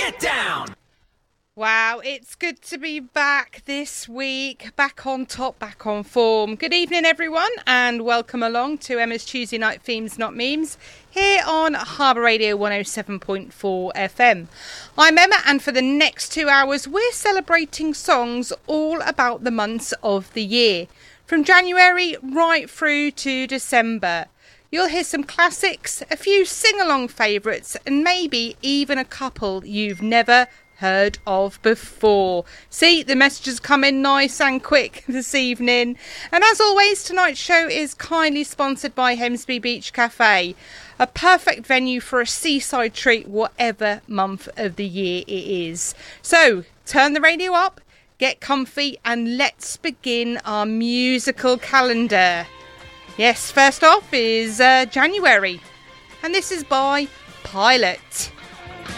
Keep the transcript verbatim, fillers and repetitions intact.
Get down! Wow, it's good to be back this week, back on top, back on form. Good evening, everyone, and welcome along to Emma's Tuesday Night Themes Not Memes here on Harbour Radio one oh seven point four F M. I'm Emma, and for the next two hours, we're celebrating songs all about the months of the year, from January right through to December. You'll hear some classics, a few sing-along favourites, and maybe even a couple you've never heard of before. See, the messages come in nice and quick this evening. And as always, tonight's show is kindly sponsored by Hemsby Beach Cafe, a perfect venue for a seaside treat whatever month of the year it is. So turn the radio up, get comfy, and let's begin our musical calendar. Yes, first off is uh, January, and this is by Pilot.